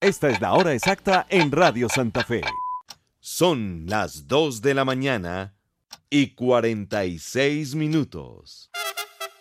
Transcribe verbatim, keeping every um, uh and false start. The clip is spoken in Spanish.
Esta es la hora exacta en Radio Santa Fe. Son las dos de la mañana y cuarenta y seis minutos.